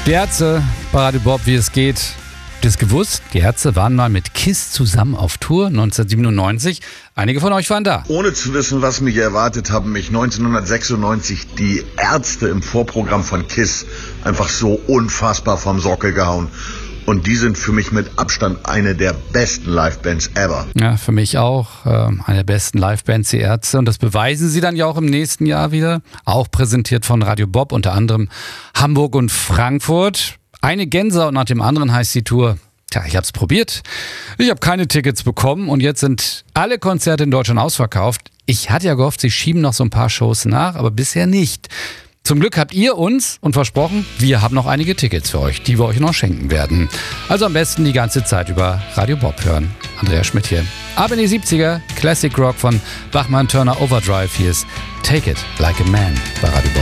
Die Ärzte bei Radio Bob, wie es geht. Das gewusst, die Ärzte waren mal mit KISS zusammen auf Tour 1997. Einige von euch waren da. Ohne zu wissen, was mich erwartet, haben mich 1996 die Ärzte im Vorprogramm von KISS einfach so unfassbar vom Sockel gehauen. Und die sind für mich mit Abstand eine der besten Livebands ever. Ja, für mich auch. Eine der besten Livebands, die Ärzte. Und das beweisen sie dann ja auch im nächsten Jahr wieder. Auch präsentiert von Radio Bob, unter anderem Hamburg und Frankfurt. Eine Gänsehaut nach dem anderen heißt die Tour. Tja, ich hab's probiert. Ich habe keine Tickets bekommen und jetzt sind alle Konzerte in Deutschland ausverkauft. Ich hatte ja gehofft, sie schieben noch so ein paar Shows nach, aber bisher nicht. Zum Glück habt ihr uns und versprochen, wir haben noch einige Tickets für euch, die wir euch noch schenken werden. Also am besten die ganze Zeit über Radio Bob hören. Andreas Schmidt hier. Ab in die 70er, Classic Rock von Bachmann Turner Overdrive. Hier ist Take It Like a Man bei Radio Bob.